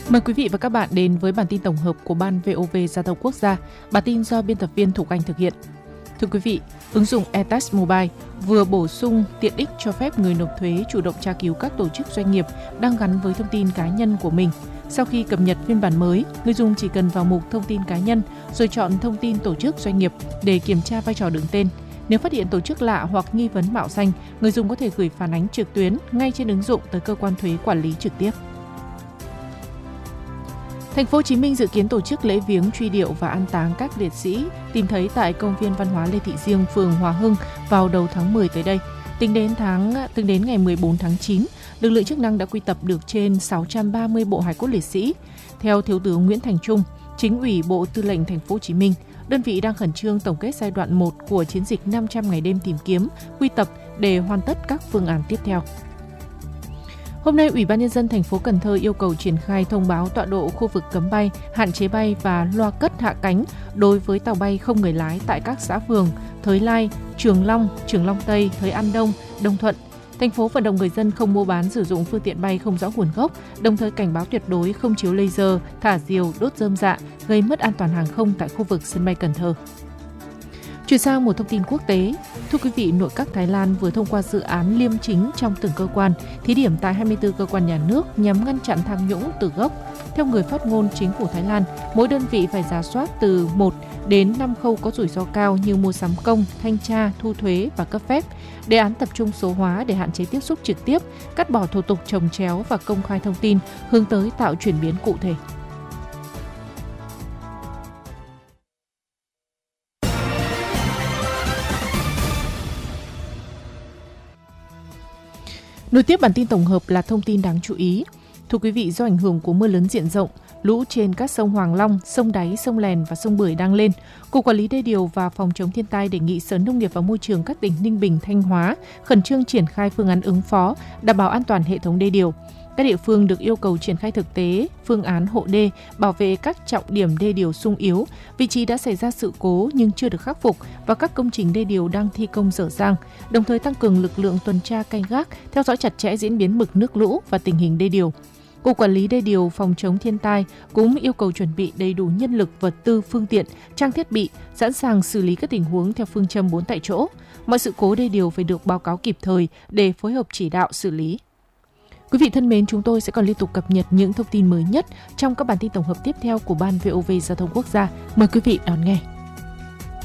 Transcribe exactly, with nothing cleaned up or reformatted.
Mời quý vị và các bạn đến với bản tin tổng hợp của Ban vê o vê Giao thông Quốc gia. Bản tin do biên tập viên Thục Anh thực hiện. Thưa quý vị, ứng dụng e-tax Mobile vừa bổ sung tiện ích cho phép người nộp thuế chủ động tra cứu các tổ chức doanh nghiệp đang gắn với thông tin cá nhân của mình. Sau khi cập nhật phiên bản mới, người dùng chỉ cần vào mục thông tin cá nhân rồi chọn thông tin tổ chức doanh nghiệp để kiểm tra vai trò đứng tên. Nếu phát hiện tổ chức lạ hoặc nghi vấn mạo danh, người dùng có thể gửi phản ánh trực tuyến ngay trên ứng dụng tới cơ quan thuế quản lý trực tiếp. Thành phố Hồ Chí Minh dự kiến tổ chức lễ viếng truy điệu và an táng các liệt sĩ tìm thấy tại công viên văn hóa Lê Thị Riêng, phường Hòa Hưng vào đầu tháng mười tới đây. Tính đến tháng tính đến ngày mười bốn tháng chín, lực lượng chức năng đã quy tập được trên sáu trăm ba mươi bộ hài cốt liệt sĩ. Theo Thiếu tướng Nguyễn Thành Trung, Chính ủy Bộ Tư lệnh Thành phố Hồ Chí Minh, đơn vị đang khẩn trương tổng kết giai đoạn một của chiến dịch năm trăm ngày đêm tìm kiếm, quy tập để hoàn tất các phương án tiếp theo. Hôm nay, Ủy ban Nhân dân thành phố Cần Thơ yêu cầu triển khai thông báo tọa độ khu vực cấm bay, hạn chế bay và loa cất hạ cánh đối với tàu bay không người lái tại các xã phường Thới Lai, Trường Long, Trường Long Tây, Thới An Đông, Đông Thuận. Thành phố vận động người dân không mua bán sử dụng phương tiện bay không rõ nguồn gốc, đồng thời cảnh báo tuyệt đối không chiếu laser, thả diều, đốt rơm rạ, gây mất an toàn hàng không tại khu vực sân bay Cần Thơ. Chuyển sang một thông tin quốc tế, thưa quý vị, nội các Thái Lan vừa thông qua dự án liêm chính trong từng cơ quan, thí điểm tại hai mươi tư cơ quan nhà nước nhằm ngăn chặn tham nhũng từ gốc. Theo người phát ngôn chính phủ Thái Lan, mỗi đơn vị phải rà soát từ một đến năm khâu có rủi ro cao như mua sắm công, thanh tra, thu thuế và cấp phép. Đề án tập trung số hóa để hạn chế tiếp xúc trực tiếp, cắt bỏ thủ tục chồng chéo và công khai thông tin, hướng tới tạo chuyển biến cụ thể. Nối tiếp bản tin tổng hợp là thông tin đáng chú ý. Thưa quý vị, do ảnh hưởng của mưa lớn diện rộng, lũ trên các sông Hoàng Long, sông Đáy, sông Lèn và sông Bưởi đang lên. Cục Quản lý Đê điều và Phòng chống thiên tai đề nghị Sở Nông nghiệp và Môi trường các tỉnh Ninh Bình, Thanh Hóa khẩn trương triển khai phương án ứng phó, đảm bảo an toàn hệ thống đê điều. Các địa phương được yêu cầu triển khai thực tế phương án hộ đê, bảo vệ các trọng điểm đê điều xung yếu, vị trí đã xảy ra sự cố nhưng chưa được khắc phục và các công trình đê điều đang thi công dở dang, đồng thời tăng cường lực lượng tuần tra canh gác, theo dõi chặt chẽ diễn biến mực nước lũ và tình hình đê điều. Cục Quản lý Đê điều Phòng chống thiên tai cũng yêu cầu chuẩn bị đầy đủ nhân lực, vật tư, phương tiện, trang thiết bị, sẵn sàng xử lý các tình huống theo phương châm bốn tại chỗ. Mọi sự cố đê điều phải được báo cáo kịp thời để phối hợp chỉ đạo xử lý. Quý vị thân mến, chúng tôi sẽ còn liên tục cập nhật những thông tin mới nhất trong các bản tin tổng hợp tiếp theo của Ban vê o vê Giao thông Quốc gia. Mời quý vị đón nghe.